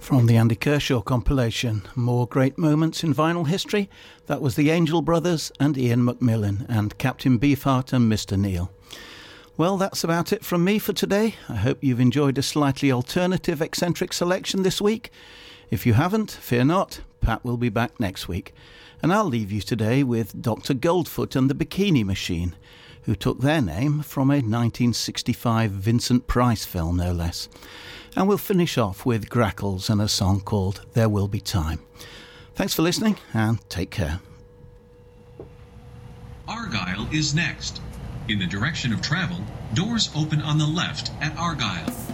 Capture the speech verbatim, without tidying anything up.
From the Andy Kershaw compilation, More Great Moments in Vinyl History, that was the Angel Brothers and Ian McMillan and Captain Beefheart and Mister Neil. Well, that's about it from me for today. I hope you've enjoyed a slightly alternative eccentric selection this week. If you haven't, fear not, Pat will be back next week. And I'll leave you today with Doctor Goldfoot and the Bikini Machine, who took their name from a nineteen sixty-five Vincent Price film, no less. And we'll finish off with Grackles and a song called There Will Be Time. Thanks for listening, and take care. Argyle is next. In the direction of travel, doors open on the left at Argyle.